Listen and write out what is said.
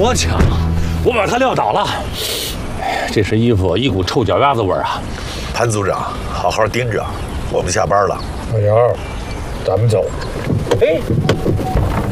多强，我把他撂倒了。这身衣服一股臭脚丫子味儿啊！ 潘组长，好好盯着，我们下班了。 老姚，咱们走。哎。